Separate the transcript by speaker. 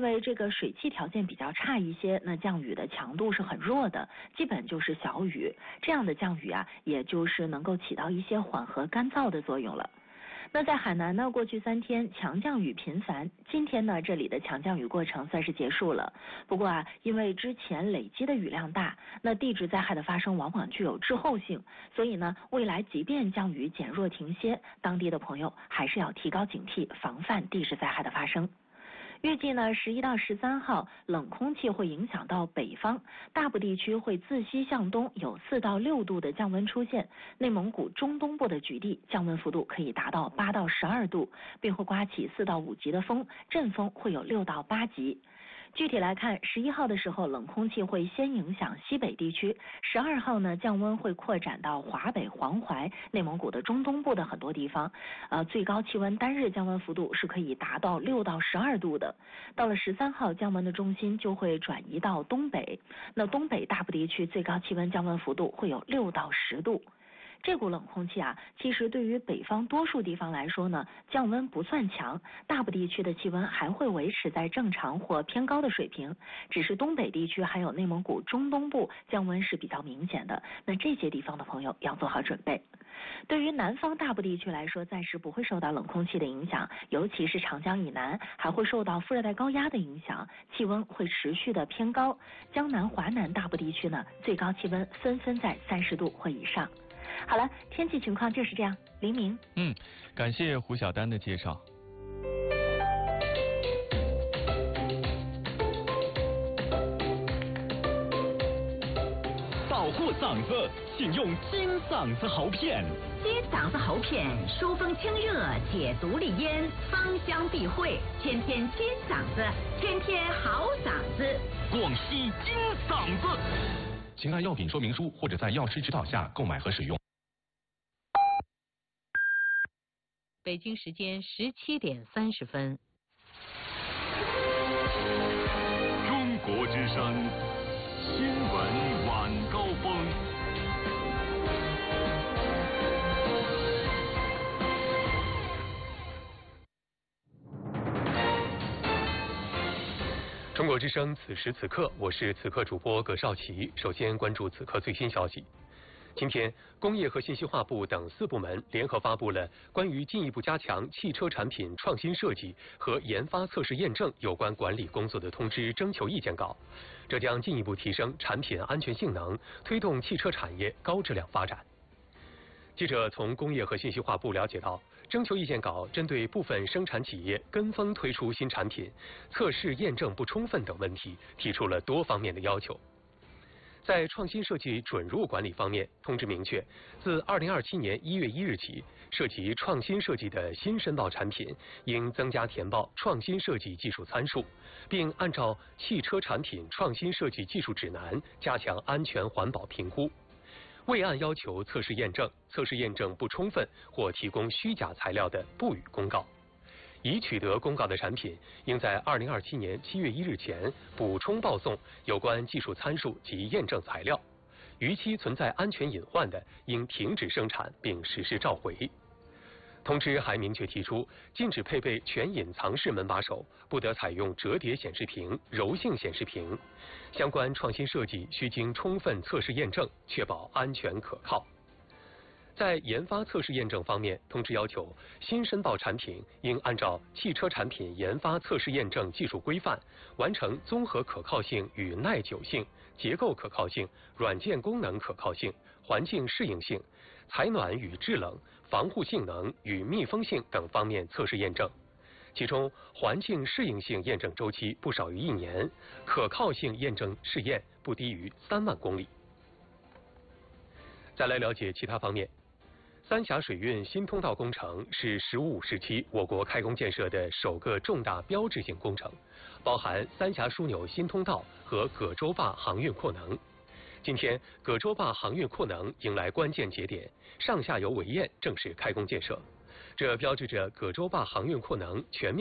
Speaker 1: 因为这个水汽条件比较差一些，那降雨的强度是很弱的，基本就是小雨。这样的降雨啊，也就是能够起到一些缓和干燥的作用了。那在海南呢，过去3天强降雨频繁，今天呢这里的强降雨过程算是结束了。不过啊，因为之前累积的雨量大，那地质灾害的发生往往具有滞后性，所以呢，未来即便降雨减弱停歇，当地的朋友还是要提高警惕，防范地质灾害的发生。预计呢，11到13号冷空气会影响到北方，大部地区会自西向东有4到6度的降温出现，内蒙古中东部的局地降温幅度可以达到8到12度，并会刮起4到5级的风，阵风会有6到8级。具体来看，11号的时候，冷空气会先影响西北地区；12号呢，降温会扩展到华北、黄淮、内蒙古的中东部的很多地方，最高气温单日降温幅度是可以达到6到12度的。到了13号，降温的中心就会转移到东北，那东北大部地区最高气温降温幅度会有6到10度。这股冷空气啊，其实对于北方多数地方来说呢，降温不算强，大部地区的气温还会维持在正常或偏高的水平，只是东北地区还有内蒙古中东部降温是比较明显的，那这些地方的朋友要做好准备。对于南方大部地区来说，暂时不会受到冷空气的影响，尤其是长江以南还会受到副热带高压的影响，气温会持续的偏高。江南、华南大部地区呢，最高气温纷纷在30度或以上。好了，天气情况就是这样。黎明，
Speaker 2: 感谢胡晓丹的介绍。
Speaker 3: 保护嗓子，请用金嗓子喉片。
Speaker 4: 金嗓子喉片疏风清热，解毒利咽，芳香避秽，天天金嗓子，天天好嗓子。
Speaker 3: 广西金嗓子，请按药品说明书或者在药师指导下购买和使用。
Speaker 5: 北京时间17点30分。
Speaker 3: 中国之声新闻晚高峰。
Speaker 6: 中国之声此时此刻，我是此刻主播葛少奇。首先关注此刻最新消息。今天，工业和信息化部等4部门联合发布了关于进一步加强汽车产品创新设计和研发测试验证有关管理工作的通知征求意见稿，这将进一步提升产品安全性能，推动汽车产业高质量发展。记者从工业和信息化部了解到，征求意见稿针对部分生产企业跟风推出新产品、测试验证不充分等问题，提出了多方面的要求。在创新设计准入管理方面，通知明确，自2027年1月1日起，涉及创新设计的新申报产品应增加填报创新设计技术参数，并按照汽车产品创新设计技术指南加强安全环保评估。未按要求测试验证、测试验证不充分或提供虚假材料的，不予公告。已取得公告的产品，应在2027年7月1日前补充报送有关技术参数及验证材料。逾期存在安全隐患的，应停止生产并实施召回。通知还明确提出，禁止配备全隐藏式门把手，不得采用折叠显示屏、柔性显示屏。相关创新设计需经充分测试验证，确保安全可靠。在研发测试验证方面，通知要求新申报产品应按照汽车产品研发测试验证技术规范，完成综合可靠性与耐久性、结构可靠性、软件功能可靠性、环境适应性、采暖与制冷、防护性能与密封性等方面测试验证。其中，环境适应性验证周期不少于1年，可靠性验证试验不低于3万公里。再来了解其他方面。三峡水运新通道工程是“十五”时期我国开工建设的首个重大标志性工程，包含三峡枢纽新通道和葛洲坝航运扩能。今天，葛洲坝航运扩能迎来关键节点，上下游围堰正式开工建设，这标志着葛洲坝航运扩能全面